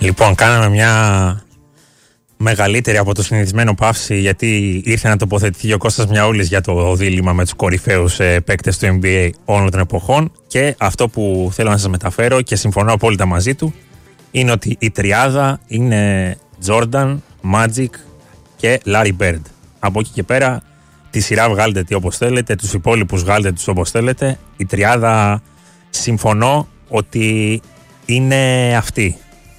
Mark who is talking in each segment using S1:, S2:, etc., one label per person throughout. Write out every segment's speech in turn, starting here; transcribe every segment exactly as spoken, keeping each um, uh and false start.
S1: Λοιπόν, κάναμε μια μεγαλύτερη από το συνηθισμένο παύση, γιατί ήρθε να τοποθετηθεί ο Κώστας Μιαούλης για το δίλημμα με τους κορυφαίους ε, παίκτες του N B A όλων των εποχών. Και αυτό που θέλω να σας μεταφέρω και συμφωνώ απόλυτα μαζί του είναι ότι η τριάδα είναι Jordan, Magic και Larry Bird. Από εκεί και πέρα τη σειρά βγάλετε τι όπως θέλετε, τους υπόλοιπους βγάλετε τους όπως θέλετε. Η τριάδα συμφωνώ ότι είναι αυτή.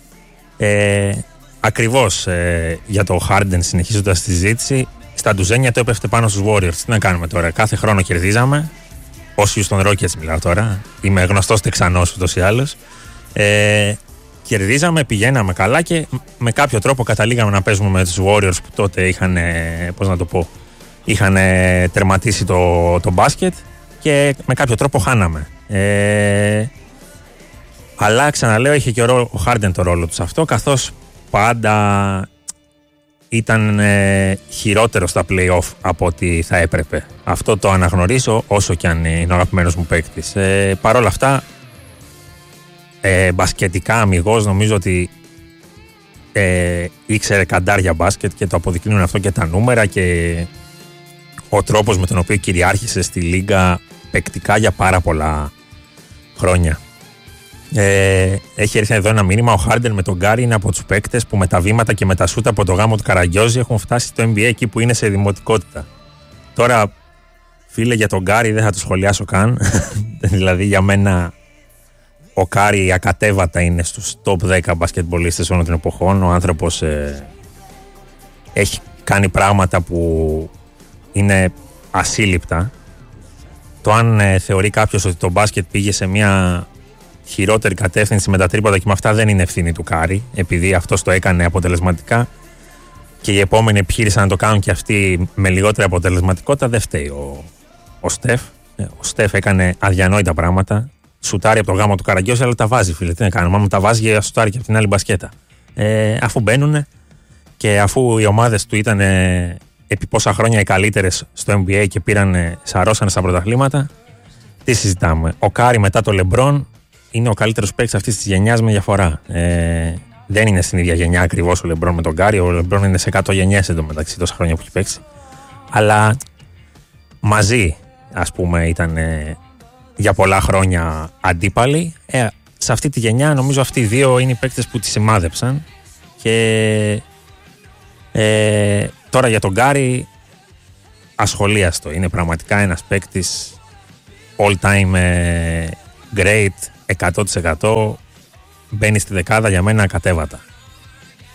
S1: Ε, ακριβώς ε, για το Harden, συνεχίζοντας τη συζήτηση, στα ντουζένια το έπεφτε πάνω στους Warriors. Τι να κάνουμε τώρα, κάθε χρόνο κερδίζαμε. Όσοι στον Rockets μιλάω τώρα, είμαι γνωστός Τεξανός ούτως ή άλλως. Ε, κερδίζαμε, πηγαίναμε καλά και με κάποιο τρόπο καταλήγαμε να παίζουμε με τους Warriors που τότε είχαν, πώς να το πω, είχαν τερματίσει το, το μπάσκετ και με κάποιο τρόπο χάναμε. Ε, αλλά ξαναλέω, είχε και ο Harden το ρόλο του σε αυτό, καθώς πάντα ήταν ε, χειρότερο στα play-off από ό,τι θα έπρεπε. Αυτό το αναγνωρίζω, όσο και αν είναι ο αγαπημένος μου παίκτης. Ε, Παρ' όλα αυτά, ε, μπασκετικά αμιγώς, νομίζω ότι ε, ήξερε καντάρια μπάσκετ και το αποδεικνύουν αυτό και τα νούμερα και ο τρόπος με τον οποίο κυριάρχησε στη λίγα παικτικά για πάρα πολλά χρόνια. Ε, έχει έρθει εδώ ένα μήνυμα. Ο Χάρντεν με τον Γκάρι είναι από τους παίκτες που με τα βήματα και με τα σούτα από το γάμο του Καραγκιόζη έχουν φτάσει στο N B A εκεί που είναι σε δημοτικότητα. Τώρα, φίλε, για τον Γκάρι δεν θα το σχολιάσω καν. Δηλαδή, για μένα ο Γκάρι ακατέβατα είναι στους top δέκα μπασκετμπολίστες όλων των εποχών. Ο άνθρωπος ε, έχει κάνει πράγματα που είναι ασύλληπτα. Το αν ε, θεωρεί κάποιος ότι το μπάσκετ πήγε σε μια χειρότερη κατεύθυνση με τα τρίποτα και με αυτά, δεν είναι ευθύνη του Κάρι, επειδή αυτός το έκανε αποτελεσματικά και οι επόμενοι επιχείρησαν να το κάνουν και αυτοί με λιγότερη αποτελεσματικότητα. Δεν φταίει ο, ο Στεφ. Ο Στεφ έκανε αδιανόητα πράγματα. Σουτάρει από το γάμο του Καραγκιόζη, αλλά τα βάζει, φίλε. Τι να κάνουμε, άμα τα βάζει, για σουτάρει και από την άλλη μπασκέτα. Ε, αφού μπαίνουν και αφού οι ομάδες του ήταν ε, επί πόσα χρόνια οι καλύτερες στο N B A και πήραν, σαρώσανε στα πρωταθλήματα, τι συζητάμε. Ο Κάρι μετά το Λεμπρόν είναι ο καλύτερος παίκτης αυτής της γενιάς με διαφορά. Ε, δεν είναι στην ίδια γενιά ακριβώς ο Λεμπρόν με τον Γκάρι. Ο Λεμπρόν είναι σε εκατό γενιές εντωμεταξύ, τόσα χρόνια που έχει παίξει. Αλλά μαζί, ας πούμε, ήταν ε, για πολλά χρόνια αντίπαλοι. Ε, σε αυτή τη γενιά νομίζω αυτοί οι δύο είναι οι παίκτες που τη σημάδεψαν. Και ε, τώρα για τον Γκάρι, ασχολίαστο. Είναι πραγματικά ένας παίκτης all time ε, great, εκατό τοις εκατό μπαίνει στη δεκάδα, για μένα ακατέβατα.